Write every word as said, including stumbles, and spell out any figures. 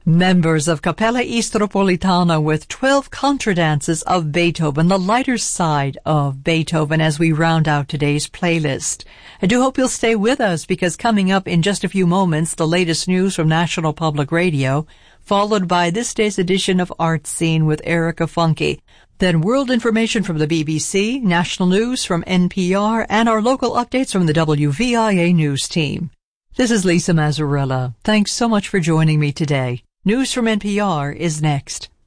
Members of Capella Istropolitana with twelve contradances of Beethoven, the lighter side of Beethoven, as we round out today's playlist. I do hope you'll stay with us, because coming up in just a few moments, the latest news from National Public Radio, followed by this day's edition of Art Scene with Erica Funke. Then world information from the B B C, national news from N P R, and our local updates from the W V I A news team. This is Lisa Mazzarella. Thanks so much for joining me today. News from N P R is next.